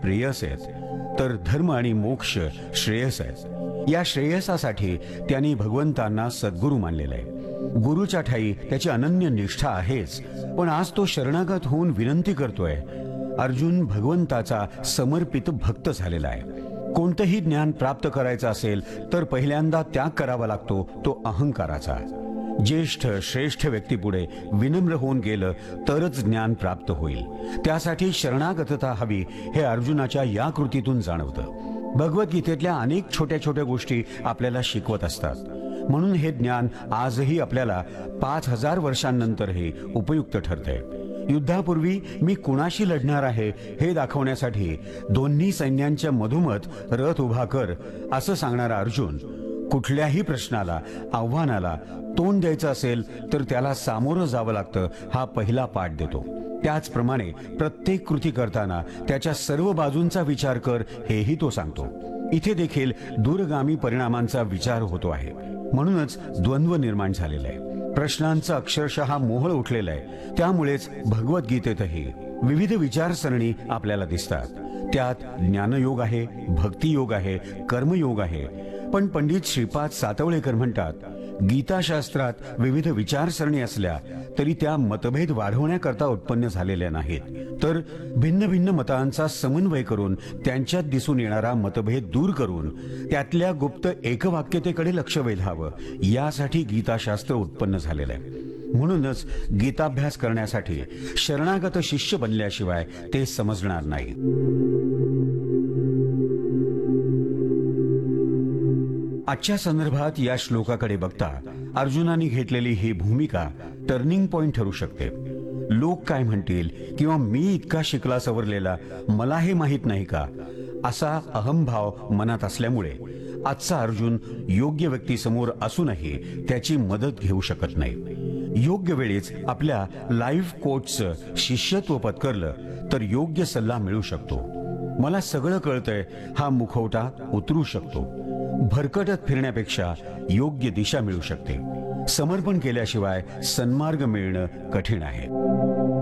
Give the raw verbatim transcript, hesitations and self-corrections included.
प्रेयस आहेत तर धर्म आणि मोक्ष श्रेयस आहेत. या श्रेयसासाठी त्यांनी भगवंतांना सद्गुरू मानलेलं आहे. गुरुच्या ठाई त्याची अनन्य निष्ठा आहेच, पण आज तो शरणागत होऊन विनंती करतोय. अर्जुन भगवंताचा समर्पित भक्त झालेला आहे. कोणतंही ज्ञान प्राप्त करायचं असेल तर पहिल्यांदा त्याग करावा लागतो, तो अहंकाराचा. ज्येष्ठ श्रेष्ठ व्यक्तीपुढे विनम्र होऊन गेलं तरच ज्ञान प्राप्त होईल. त्यासाठी शरणागतता हवी हे अर्जुनाच्या या कृतीतून जाणवतं. भगवद्गीतेतल्या अनेक छोट्या छोट्या गोष्टी आपल्याला शिकवत असतात. म्हणून हे ज्ञान आजही आपल्याला पाच हजार वर्षांनंतरही उपयुक्त ठरतंय. युद्धापूर्वी मी कुणाशी लढणार आहे हे दाखवण्यासाठी दोन्ही सैन्यांच्या मधोमध रथ उभा कर असं सांगणारा अर्जुन कुठल्याही प्रश्नाला आव्हानाला तोंड द्यायचं असेल तर त्याला सामोरं जावं लागतं हा पहिला पाठ देतो. त्याचप्रमाणे प्रत्येक कृती करताना त्याच्या सर्व बाजूंचा विचार कर हेही तो सांगतो. इथे देखील दूरगामी परिणामांचा विचार होतो आहे. म्हणूनच द्वंद्व निर्माण झालेला आहे. प्रश्नांचा अक्षरशः मोहळ उठलेला आहे. त्यामुळेच भगवद्गीतेतही विविध विचारसरणी आपल्याला दिसतात. त्यात ज्ञानयोग आहे, भक्तियोग आहे, कर्मयोग आहे. पण पंडित श्रीपाद सातवळेकर म्हणतात, गीताशास्त्रात विविध विचारसरणी असल्या तरी त्या मतभेद वाढवण्याकरता उत्पन्न झालेल्या नाहीत, तर भिन्न भिन्न मतांचा समन्वय करून त्यांच्यात दिसून येणारा मतभेद दूर करून त्यातल्या गुप्त एकवाक्यतेकडे लक्ष वेधावं यासाठी गीताशास्त्र उत्पन्न झालेलं आहे. म्हणूनच गीताभ्यास करण्यासाठी शरणागत शिष्य बनल्याशिवाय ते समजणार नाही. आजच्या संदर्भात या श्लोकाकडे बघता अर्जुनाने घेतलेली ही भूमिका टर्निंग पॉइंट ठरू शकते. लोक काय म्हणतील किंवा मी इतका शिकला सवरलेला मला हे माहीत नाही का असा अहंभाव मनात असल्यामुळे आजचा अर्जुन योग्य व्यक्तीसमोर असूनही त्याची मदत घेऊ शकत नाही. योग्य वेळीच आपल्या लाईव्ह कोचचं शिष्यत्व पत्करलं तर योग्य सल्ला मिळू शकतो. मला सगळं कळतंय हा मुखवटा उतरू शकतो. भरकटत फिरण्यापेक्षा योग्य दिशा मिळू शकते. समर्पण केल्याशिवाय सन्मार्ग मिळणं कठीण आहे.